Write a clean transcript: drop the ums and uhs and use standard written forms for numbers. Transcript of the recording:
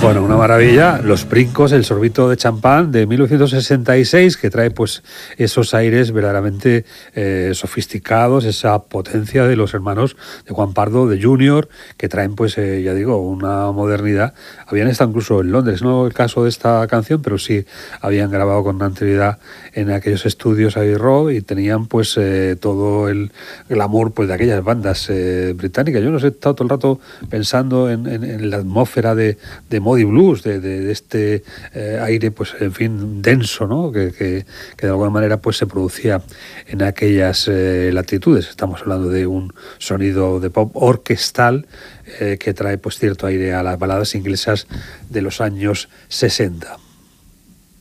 Bueno, una maravilla. Los Brincos, el sorbito de champán de 1966, que trae pues esos aires verdaderamente sofisticados, esa potencia de los hermanos de Juan Pardo, de Junior, que traen pues, ya digo, una modernidad. Habían estado incluso en Londres, no el caso de esta canción, pero sí habían grabado con anterioridad en aquellos estudios Abbey Road y tenían pues todo el glamour pues de aquellas bandas británicas. Yo no sé, he estado todo el rato pensando en la atmósfera de Moody Blues, de este aire, pues en fin, denso, ¿no? Que de alguna manera pues se producía en aquellas latitudes. Estamos hablando de un sonido de pop orquestal que trae pues cierto aire a las baladas inglesas de los años 60.